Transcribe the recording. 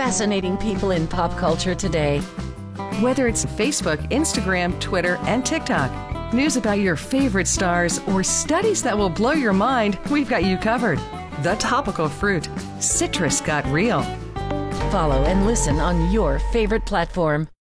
fascinating people in pop culture today. Whether it's Facebook, Instagram, Twitter, and TikTok, news about your favorite stars, or studies that will blow your mind, we've got you covered. The Topical Fruit. Citrus got real. Follow and listen on your favorite platform.